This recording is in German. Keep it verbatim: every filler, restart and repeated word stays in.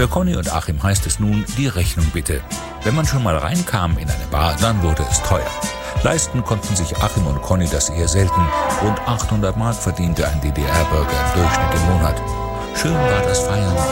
Für Conny und Achim heißt es nun, die Rechnung bitte. Wenn man schon mal reinkam in eine Bar, dann wurde es teuer. Leisten konnten sich Achim und Conny das eher selten. Rund achthundert Mark verdiente ein D D R-Bürger im Durchschnitt im Monat. Schön war das Feiern